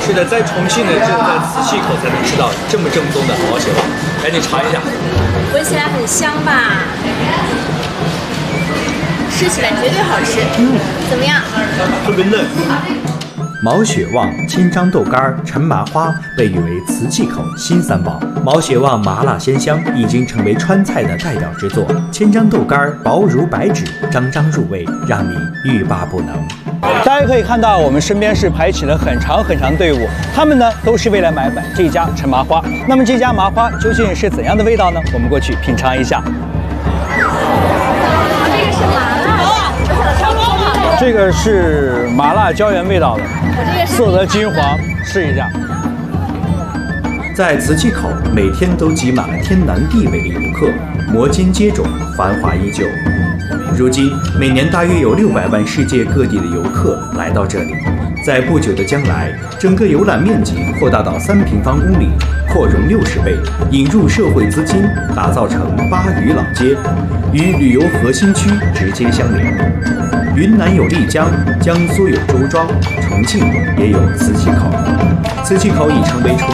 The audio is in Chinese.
是的，在重庆呢，只有在磁器口才能吃到这么正宗的毛血旺，赶紧尝一下。 闻起来很香吧？吃起来绝对好吃。怎么样？ 特别嫩。 毛血旺、千张豆干、陈麻花被誉为磁器口新三宝。毛血旺麻辣鲜香，已经成为川菜的代表之作。千张豆干薄如白纸，张张入味，让你欲罢不能。 大家可以看到，我们身边是排起了很长很长队伍，他们呢都是为了买这家陈麻花。那么这家麻花究竟是怎样的味道呢？我们过去品尝一下。这个是麻辣椒盐味道的，色泽金黄，试一下。 在磁器口，每天都挤满了天南地北的游客，摩肩接踵，繁华依旧。如今，每年大约有600万世界各地的游客来到这里。在不久的将来，整个游览面积扩大到3平方公里，扩容60倍，引入社会资金，打造成巴渝老街，与旅游核心区直接相连。云南有丽江，江苏有周庄，重庆也有磁器口。磁器口已成为